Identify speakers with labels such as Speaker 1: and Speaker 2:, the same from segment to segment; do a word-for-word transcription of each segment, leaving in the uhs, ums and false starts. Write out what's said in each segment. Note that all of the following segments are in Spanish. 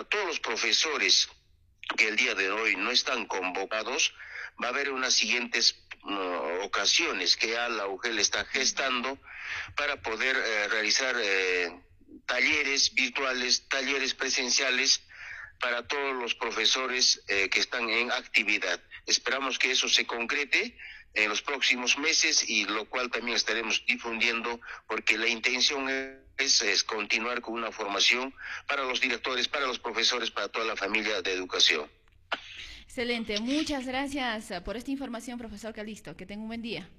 Speaker 1: para todos los profesores que el día de hoy no están convocados, va a haber unas siguientes uh, ocasiones que ya la U G E L está gestando para poder eh, realizar eh, talleres virtuales, talleres presenciales para todos los profesores eh, que están en actividad. Esperamos que eso se concrete en los próximos meses, y lo cual también estaremos difundiendo, porque la intención es, es continuar con una formación para los directores, para los profesores, para toda la familia de educación.
Speaker 2: Excelente, muchas gracias por esta información, profesor Calisto. Que tenga un buen día.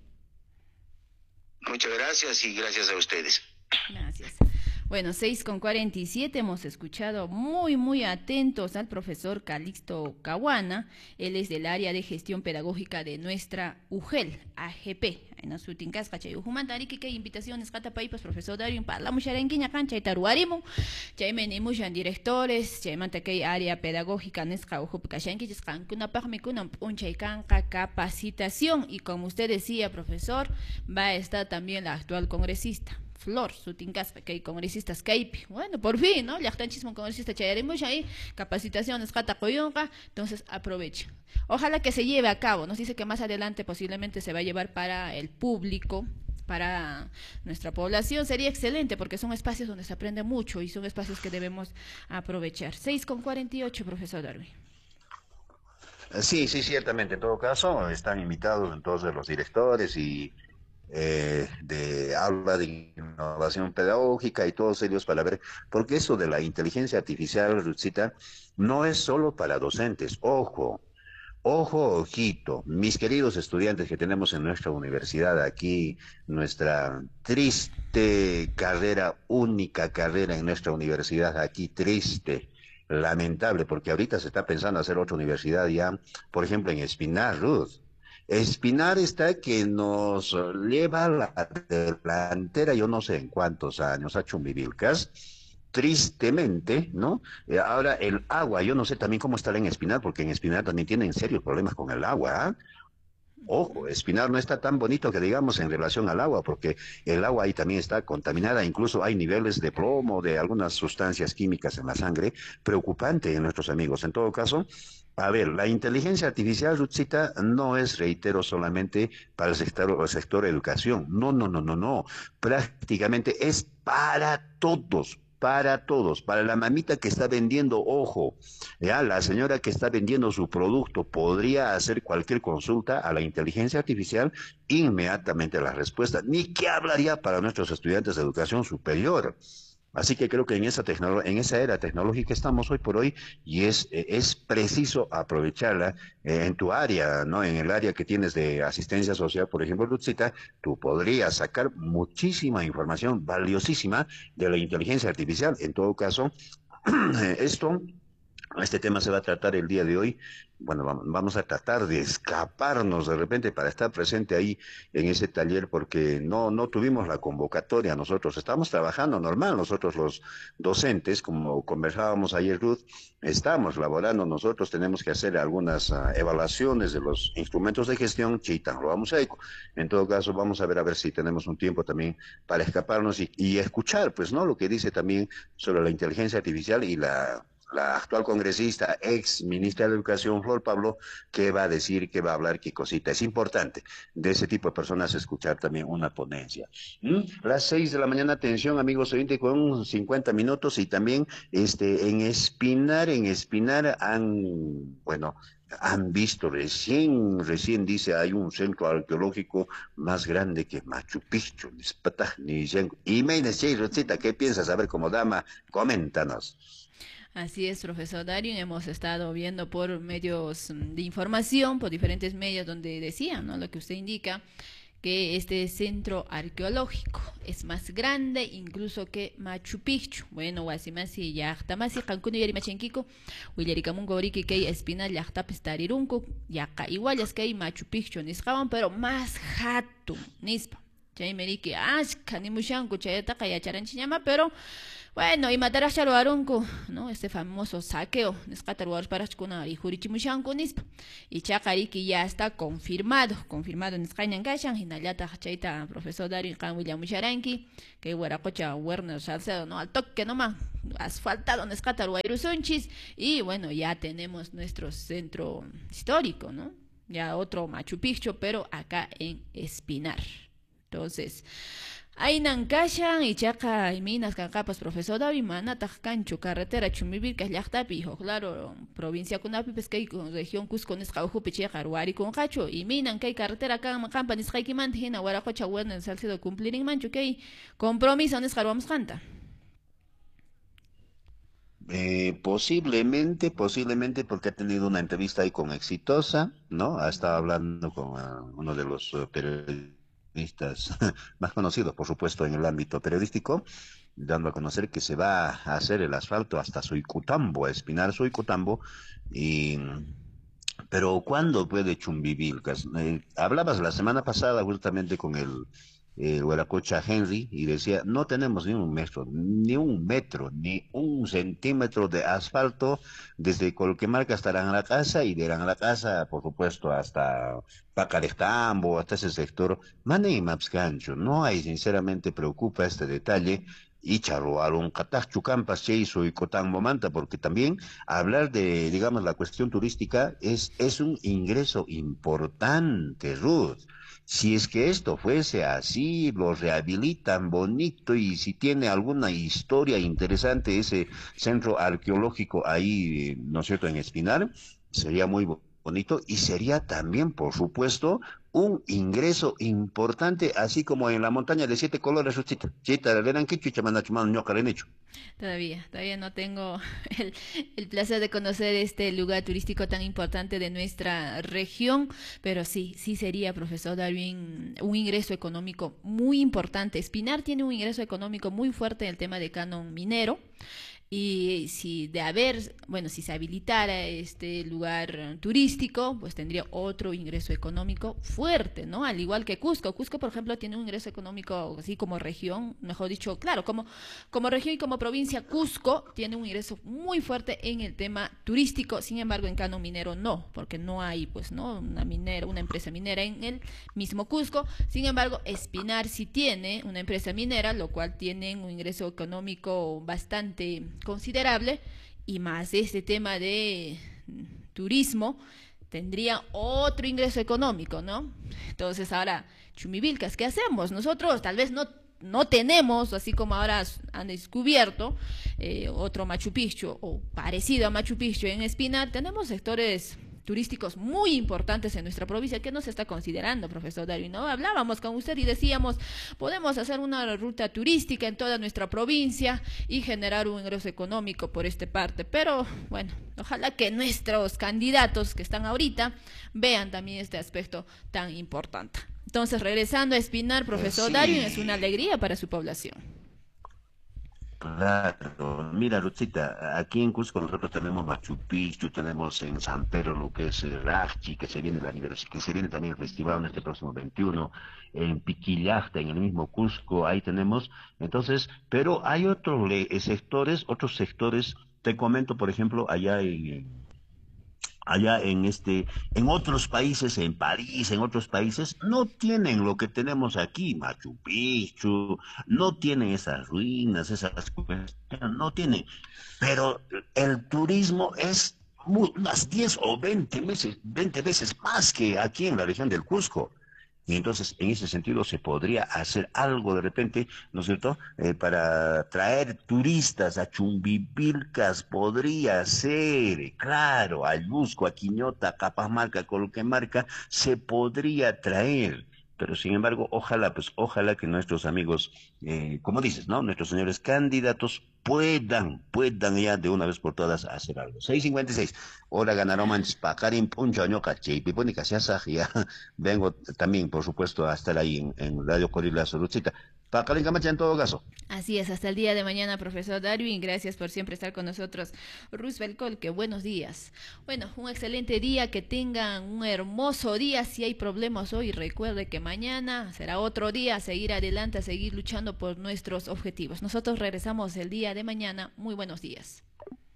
Speaker 1: Muchas gracias y gracias a ustedes.
Speaker 2: Gracias. Bueno, seis con cuarenta y siete, hemos escuchado muy, muy atentos al profesor Calixto Caguana. Él es del área de gestión pedagógica de nuestra U G E L, A G P. En su tincasca, chay, ujumantari, que invitaciones, catapay, pues profesor Dario, para la mucharenquiña cancha y taruarimo. Chay, menimushan directores, chay, manta que área pedagógica, nesca, ujup, cachanqui, chan, kuna pagmi, kuna, unchay, canca, capacitación. Y como usted decía, profesor, va a estar también la actual congresista Flor, su tincaspa, que hay congresistas Kaipi. Bueno, por fin, ¿no? Ya están chismo congresista chayaremos ahí, capacitaciones, cata coyonga, entonces aprovecha. Ojalá que se lleve a cabo, nos dice que más adelante posiblemente se va a llevar para el público, para nuestra población. Sería excelente porque son espacios donde se aprende mucho y son espacios que debemos aprovechar. seis con cuarenta y ocho, profesor Darwin.
Speaker 3: Sí, sí, ciertamente. En todo caso, están invitados entonces los directores y eh, de aula de innovación pedagógica y todos ellos para ver, porque eso de la inteligencia artificial, Rutzita, no es solo para docentes. Ojo, ojo, ojito, mis queridos estudiantes que tenemos en nuestra universidad aquí, nuestra triste carrera, única carrera en nuestra universidad aquí, triste. Lamentable, porque ahorita se está pensando hacer otra universidad ya, por ejemplo, en Espinar, Ruth. Espinar está que nos lleva a la delantera, yo no sé en cuántos años, a Chumbivilcas, tristemente, ¿no? Eh, ahora el agua, yo no sé también cómo estará en Espinar, porque en Espinar también tienen serios problemas con el agua, ¿ah? Ojo, Espinar no está tan bonito que digamos en relación al agua, porque el agua ahí también está contaminada, incluso hay niveles de plomo, de algunas sustancias químicas en la sangre, preocupante en nuestros amigos. En todo caso, a ver, la inteligencia artificial, Rutzita, no es, reitero, solamente para el sector, el sector educación. No, no, no, no, no. Prácticamente es para todos, para todos, para la mamita que está vendiendo, ojo, ya la señora que está vendiendo su producto podría hacer cualquier consulta a la inteligencia artificial, inmediatamente la respuesta, ni qué hablaría para nuestros estudiantes de educación superior. Así que creo que en esa, en esa era tecnológica estamos hoy por hoy y es, eh, es preciso aprovecharla eh, en tu área, ¿no? En el área que tienes de asistencia social, por ejemplo, Lutzita, tú podrías sacar muchísima información valiosísima de la inteligencia artificial. En todo caso, esto este tema se va a tratar el día de hoy. Bueno, vamos a tratar de escaparnos de repente para estar presente ahí en ese taller porque no, no tuvimos la convocatoria nosotros. Estamos trabajando normal, nosotros los docentes, como conversábamos ayer, Ruth, estamos laborando. Nosotros tenemos que hacer algunas uh, evaluaciones de los instrumentos de gestión, chitan, lo vamos a ir. En todo caso, vamos a ver a ver si tenemos un tiempo también para escaparnos y, y escuchar, pues, ¿no? Lo que dice también sobre la inteligencia artificial y la la actual congresista, ex ministra de Educación, Flor Pablo, que va a decir, que va a hablar, qué cosita. Es importante de ese tipo de personas escuchar también una ponencia. ¿Mm? Las seis de la mañana, atención, amigos oyentes, con cincuenta minutos y también este, en Espinar, en Espinar han, bueno, han visto recién, recién dice, hay un centro arqueológico más grande que Machu Picchu. Y me dice, Rosita, ¿qué piensas? A ver, como dama, coméntanos.
Speaker 2: Así es, profesor Darío, hemos estado viendo por medios de información, por diferentes medios donde decían, ¿no? Lo que usted indica, que este centro arqueológico es más grande incluso que Machu Picchu. Bueno, guasimasi yachtamasi Cancún y Machenquico, Willericamungo Oriki que Espina yachtapistarirunco, yaca igual es que hay Machu Picchu niscaban, pero más jatu nispa. Chay meriki ashka ni mushanku chayata kayacharanchiñama, pero bueno, y matarasha lo arunku, ¿no? Este famoso saqueo, nescatar warparachkuna y jurichimushanku nispa. Y chakariki ya está confirmado, confirmado en Escañan Kashan, hinallata chaita profesor Darío Can William Musharanki, que huaracocha Werner Salcedo, ¿no? Al toque nomás, asfaltado nescatar Guairuzunchis, y bueno, ya tenemos nuestro centro histórico, ¿no? Ya otro Machu Picchu, pero acá en Espinar. Entonces, hay nankashan y chaca y minas cancapas profesor David mana tajcancho carretera chumibir que es llactapi, hijo, claro, provincia kunapi pesquei con región Cusco nescaujo piche caruari con cacho y minan que hay carretera acá campa niscaiki mantina guaracocha bueno en salcedo cumplir en mancho que hay compromiso nescaruamos canta.
Speaker 3: Eh, posiblemente, posiblemente porque ha tenido una entrevista ahí con Exitosa, ¿no? Ha estado hablando con uh, uno de los uh, periodistas más conocidos, por supuesto, en el ámbito periodístico, dando a conocer que se va a hacer el asfalto hasta Suicutambo, a Espinar Suicutambo, y... Pero ¿cuándo puede Chumbivilcas? Eh, hablabas la semana pasada justamente con el eh, Huaracocha Henry y decía, no tenemos ni un metro, ni un metro, ni un centímetro de asfalto desde Colquemarca hasta Aranlacasa y de Aranlacasa, por supuesto, hasta Pacarestambo, hasta ese sector. Mane y Mapscancho, no hay, sinceramente, preocupa este detalle. Y charroaron Catach Chucampas Cheiso y Cotán Momanta, porque también hablar de, digamos, la cuestión turística es, es un ingreso importante, Ruth. Si es que esto fuese así, lo rehabilitan bonito y si tiene alguna historia interesante ese centro arqueológico ahí, ¿no es cierto?, en Espinar, sería muy bo- bonito y sería también, por supuesto, un ingreso importante, así como en la montaña de siete colores, Ruchita. Chita, le dan quichu, chamana, chumano, ñoca, le hecho.
Speaker 2: Todavía, todavía no tengo el, el placer de conocer este lugar turístico tan importante de nuestra región, pero sí, sí sería, profesor Darwin, un ingreso económico muy importante. Espinar tiene un ingreso económico muy fuerte en el tema de canon minero. Y si de haber, bueno, si se habilitara este lugar turístico, pues tendría otro ingreso económico fuerte, ¿no? Al igual que Cusco. Cusco, por ejemplo, tiene un ingreso económico así como región, mejor dicho, claro, como, como región y como provincia, Cusco tiene un ingreso muy fuerte en el tema turístico. Sin embargo, en Cano Minero no, porque no hay, pues, ¿no? Una minera, una empresa minera en el mismo Cusco. Sin embargo, Espinar sí tiene una empresa minera, lo cual tiene un ingreso económico bastante considerable y más este tema de turismo tendría otro ingreso económico, ¿no? Entonces ahora, Chumivilcas, ¿qué hacemos? Nosotros tal vez no, no tenemos, así como ahora han descubierto, eh, otro Machu Picchu o parecido a Machu Picchu en Espinar, tenemos sectores turísticos muy importantes en nuestra provincia que no se está considerando, profesor Darwin, ¿no? Hablábamos con usted y decíamos, podemos hacer una ruta turística en toda nuestra provincia y generar un ingreso económico por esta parte, pero bueno, ojalá que nuestros candidatos que están ahorita vean también este aspecto tan importante. Entonces, regresando a Espinar, profesor
Speaker 3: Sí,
Speaker 2: Darwin, es una alegría para su población.
Speaker 3: claro. Mira, Ruchita, aquí en Cusco nosotros tenemos Machu Picchu, tenemos en San Pedro lo que es el Rachi, que se viene el aniversario, que se viene también el festival en este próximo veintiuno, en Piquillacta, en el mismo Cusco, ahí tenemos, entonces, pero hay otros le- eh, sectores, otros sectores, te comento, por ejemplo, allá en, allá en este, en otros países, en París, en otros países, no tienen lo que tenemos aquí, Machu Picchu, no tienen esas ruinas, esas cuestiones, no tienen, pero el turismo es mu- unas diez o veinte veces, veinte veces más que aquí en la región del Cusco. Y entonces, en ese sentido, se podría hacer algo de repente, ¿no es cierto?, Eh, para traer turistas a Chumbivilcas, podría ser, claro, a Yusco, a Quiñota, a Capamarca, a Coloquemarca, se podría traer. Pero sin embargo, ojalá, pues ojalá que nuestros amigos, eh, como dices, ¿no? Nuestros señores candidatos puedan, puedan ya de una vez por todas hacer algo. seis cincuenta y seis, hora ganaron manches, pacarin puncho año caché, piponi que ya vengo también, por supuesto, a estar ahí en, en Radio Corila Solucita. Pacarin Camacha en todo caso.
Speaker 2: Así es, hasta el día de mañana, profesor Darwin, gracias por siempre estar con nosotros. Roosevelt Colque, buenos días. Bueno, un excelente día, que tengan un hermoso día. Si hay problemas hoy, recuerde que mañana será otro día, a seguir adelante, a seguir luchando por nuestros objetivos. Nosotros regresamos el día de mañana. Muy buenos días.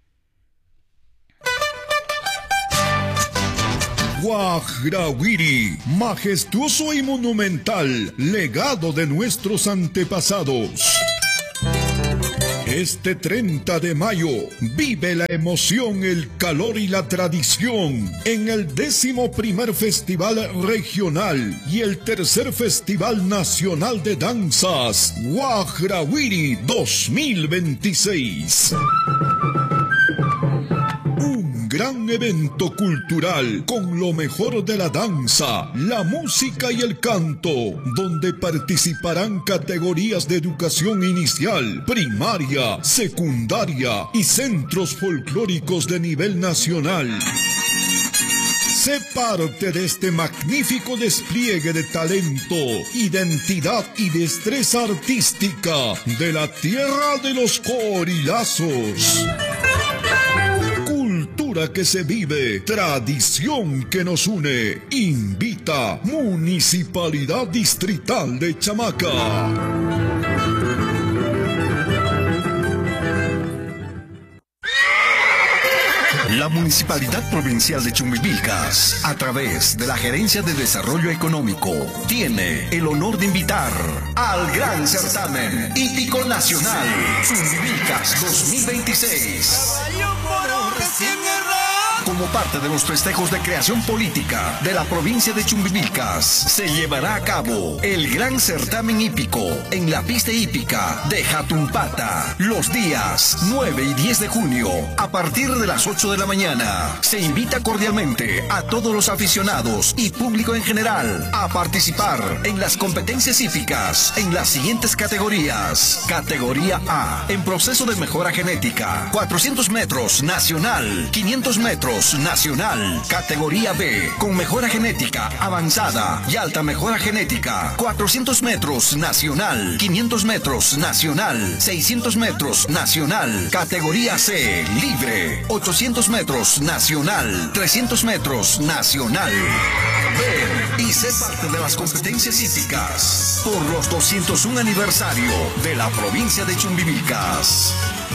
Speaker 4: Guajrawiri, majestuoso y monumental legado de nuestros antepasados. Este treinta de mayo vive la emoción, el calor y la tradición en el décimo primer Festival Regional y el tercer Festival Nacional de Danzas Guajrawiri dos mil veintiséis. Gran evento cultural con lo mejor de la danza, la música y el canto, donde participarán categorías de educación inicial, primaria, secundaria y centros folclóricos de nivel nacional. Sé parte de este magnífico despliegue de talento, identidad y destreza artística de la tierra de los corilazos. Cultura que se vive, tradición que nos une. Invita Municipalidad Distrital de Chamaca.
Speaker 5: La Municipalidad Provincial de Chumbivilcas, a través de la Gerencia de Desarrollo Económico, tiene el honor de invitar al gran certamen hípico nacional Chumbivilcas dos mil veintiséis. Como parte de los festejos de creación política de la provincia de Chumbivilcas, se llevará a cabo el gran certamen hípico en la pista hípica de Jatumpata los días nueve y diez de junio a partir de las ocho de la mañana. Se invita cordialmente a todos los aficionados y público en general a participar en las competencias hípicas en las siguientes categorías. Categoría A, en proceso de mejora genética, cuatrocientos metros nacional, quinientos metros nacional. Categoría B, con mejora genética avanzada y alta mejora genética, cuatrocientos metros nacional, quinientos metros nacional, seiscientos metros nacional. Categoría C, libre, ochocientos metros nacional, trescientos metros nacional. Ven y sé parte de las competencias hípicas por los doscientos uno aniversario de la provincia de Chumbivilcas.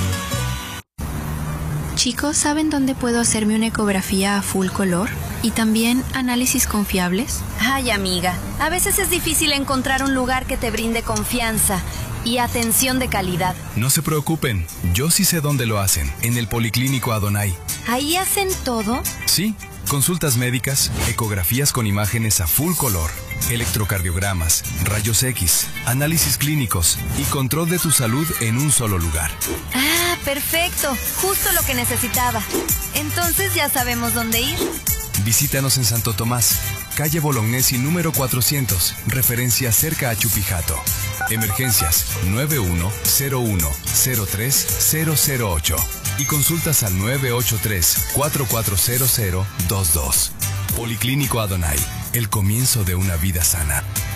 Speaker 6: Chicos, ¿saben dónde puedo hacerme una ecografía a full color? ¿Y también análisis confiables?
Speaker 7: Ay, amiga, a veces es difícil encontrar un lugar que te brinde confianza y atención de calidad.
Speaker 8: No se preocupen, yo sí sé dónde lo hacen, en el Policlínico Adonai.
Speaker 7: ¿Ahí hacen todo?
Speaker 8: Sí, consultas médicas, ecografías con imágenes a full color, electrocardiogramas, rayos X, análisis clínicos y control de tu salud en un solo lugar.
Speaker 7: Ah, perfecto, justo lo que necesitaba. Entonces ya sabemos dónde ir.
Speaker 8: Visítanos en Santo Tomás, calle Bolognesi número cuatrocientos, referencia cerca a Chupijato. Emergencias nueve uno cero uno cero tres cero cero ocho y consultas al nueve ocho tres cuatro cuatro cero cero dos dos. Policlínico Adonai, el comienzo de una vida sana.